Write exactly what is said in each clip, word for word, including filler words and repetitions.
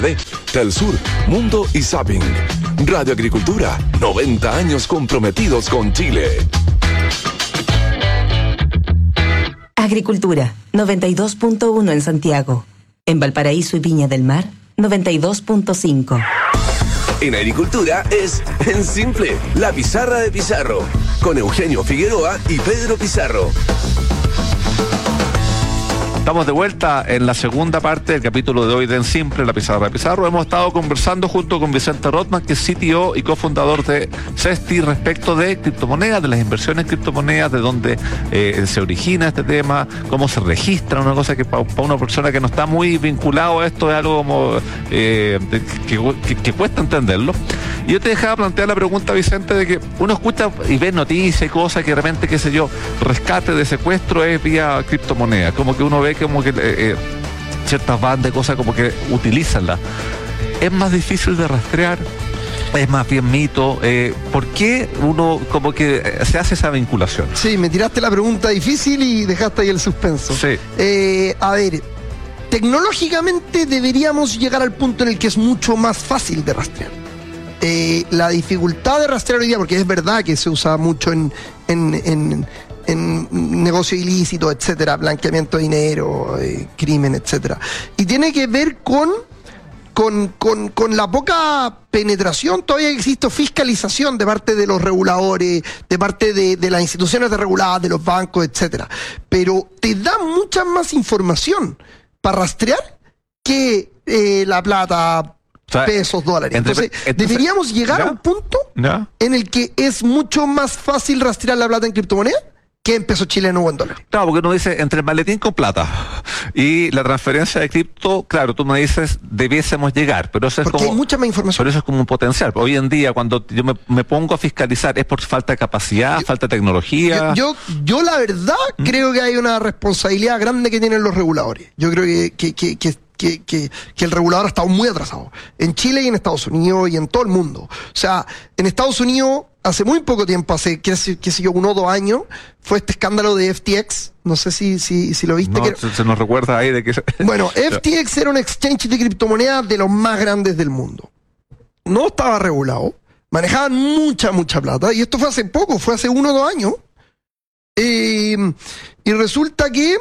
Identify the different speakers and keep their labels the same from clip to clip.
Speaker 1: de Telsur, Mundo y Zapping. Radio Agricultura, noventa años comprometidos con Chile.
Speaker 2: Agricultura, noventa y dos punto uno en Santiago. En Valparaíso y Viña del Mar, noventa y dos punto cinco.
Speaker 1: En Agricultura es en simple, la pizarra de Pizarro, con Eugenio Figueroa y Pedro Pizarro.
Speaker 3: Estamos de vuelta en la segunda parte del capítulo de hoy de En Simple, la pizarra de Pizarro. Hemos estado conversando junto con Vicente Rotman, que es C T O y cofundador de Cesti, respecto de criptomonedas, de las inversiones en criptomonedas, de dónde eh, se origina este tema, cómo se registra, una cosa que para pa una persona que no está muy vinculado a esto es algo como eh, que, que, que cuesta entenderlo. Y yo te dejaba plantear la pregunta, Vicente, de que uno escucha y ve noticias y cosas que de repente, qué sé yo, rescate de secuestro es vía criptomoneda, como que uno ve como que eh, ciertas bandas, cosas como que utilizanla. Es más difícil de rastrear, es más bien mito. Eh, ¿Por qué uno como que se hace esa vinculación?
Speaker 4: Sí, me tiraste la pregunta difícil y dejaste ahí el suspenso.
Speaker 3: Sí.
Speaker 4: Eh, a ver, tecnológicamente deberíamos llegar al punto en el que es mucho más fácil de rastrear. Eh, la dificultad de rastrear hoy día, porque es verdad que se usa mucho en, en, en en negocio ilícito, etcétera, blanqueamiento de dinero, eh, crimen, etcétera. Y tiene que ver con, con, con, con la poca penetración, todavía existe fiscalización de parte de los reguladores, de parte de, de las instituciones de reguladas, de los bancos, etcétera. Pero te da mucha más información para rastrear que eh, la plata, o sea, pesos, dólares. Entonces, entonces deberíamos llegar ¿ya? a un punto ¿ya? en el que es mucho más fácil rastrear la plata en criptomoneda que en peso chileno o en dólares.
Speaker 3: Claro, porque uno dice, entre el maletín con plata y la transferencia de cripto, claro, tú me dices, debiésemos llegar, pero eso es
Speaker 4: porque
Speaker 3: como...
Speaker 4: hay mucha más información.
Speaker 3: Pero eso es como un potencial. Hoy en día, cuando yo me, me pongo a fiscalizar, ¿es por falta de capacidad, yo, falta de tecnología?
Speaker 4: Yo, yo, yo la verdad, ¿Mm? creo que hay una responsabilidad grande que tienen los reguladores. Yo creo que, que, que, que Que, que, que el regulador ha estado muy atrasado en Chile y en Estados Unidos y en todo el mundo. O sea, en Estados Unidos hace muy poco tiempo, hace qué sé, qué sé yo, uno o dos años, fue este escándalo de F T X. No sé si, si, si lo viste.
Speaker 3: No,
Speaker 4: que...
Speaker 3: se, se nos recuerda ahí de que...
Speaker 4: Bueno, F T X era un exchange de criptomonedas de los más grandes del mundo. No estaba regulado, manejaban mucha, mucha plata, y esto fue hace poco, fue hace uno o dos años. Eh, y resulta que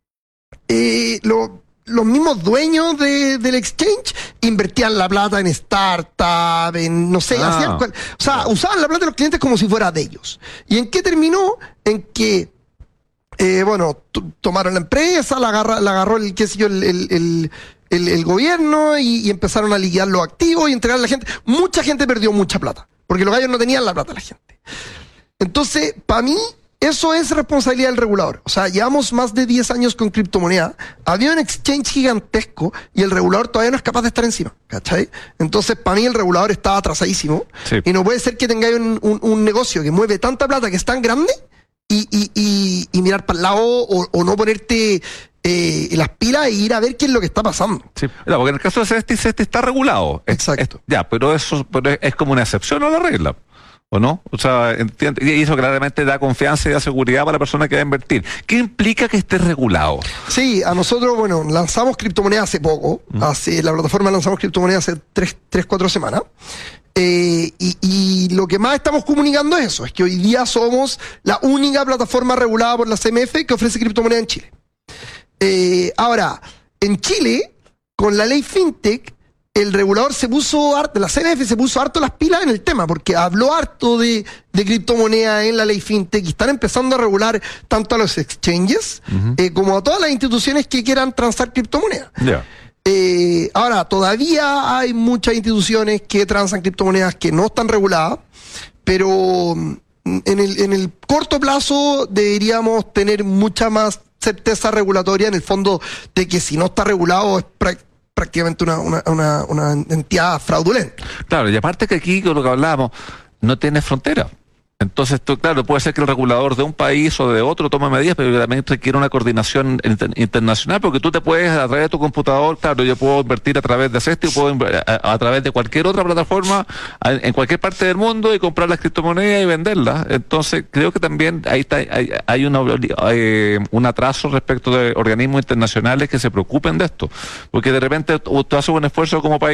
Speaker 4: eh, lo los mismos dueños de, del exchange invertían la plata en startup, en no sé,
Speaker 3: ah,
Speaker 4: hacían cual, o sea, usaban la plata de los clientes como si fuera de ellos. ¿Y en qué terminó? En que, eh, bueno, tomaron la empresa, la, agarra, la agarró el, qué sé yo, el, el, el, el, el gobierno y, y empezaron a liquidar los activos y entregar a la gente. Mucha gente perdió mucha plata, porque los gallos no tenían la plata la gente. Entonces, para mí, eso es responsabilidad del regulador. O sea, llevamos más de diez años con criptomoneda. Había un exchange gigantesco y el regulador todavía no es capaz de estar encima, ¿cachai? Entonces, para mí el regulador está atrasadísimo. Sí. Y no puede ser que tengáis un, un, un negocio que mueve tanta plata, que es tan grande, y, y, y, y mirar para el lado o, o no ponerte eh, las pilas e ir a ver qué es lo que está pasando.
Speaker 3: Sí, no, porque en el caso de Cesti, Cesti está regulado.
Speaker 4: Exacto.
Speaker 3: Es, es, ya, pero eso pero es, es como una excepción a la regla. ¿O no? O sea, entiende, y eso claramente da confianza y da seguridad para la persona que va a invertir. ¿Qué implica que esté regulado?
Speaker 4: Sí, a nosotros, bueno, lanzamos criptomonedas hace poco. Mm. Hace, la plataforma lanzamos criptomonedas hace tres, tres, cuatro semanas. Eh, y, y lo que más estamos comunicando es eso, es que hoy día somos la única plataforma regulada por la C M F que ofrece criptomonedas en Chile. Eh, ahora, en Chile, con la ley FinTech, el regulador se puso harto, la C M F se puso harto las pilas en el tema, porque habló harto de, de criptomonedas en la ley FinTech y están empezando a regular tanto a los exchanges uh-huh. eh, como a todas las instituciones que quieran transar criptomonedas.
Speaker 3: Yeah.
Speaker 4: Eh, ahora, todavía hay muchas instituciones que transan criptomonedas que no están reguladas, pero en el, en el corto plazo deberíamos tener mucha más certeza regulatoria, en el fondo, de que si no está regulado es prácticamente prácticamente una, una, una, una entidad fraudulenta.
Speaker 3: Claro, y aparte que aquí, con lo que hablábamos, no tiene frontera. Entonces, tú, claro, puede ser que el regulador de un país o de otro tome medidas, pero también requiere una coordinación inter internacional, porque tú te puedes, a través de tu computador, claro, yo puedo invertir a través de Cesti, puedo a, a través de cualquier otra plataforma, a, en cualquier parte del mundo, y comprar las criptomonedas y venderlas. Entonces, creo que también ahí está, hay, hay una, hay un atraso respecto de organismos internacionales que se preocupen de esto, porque de repente tú haces un esfuerzo como país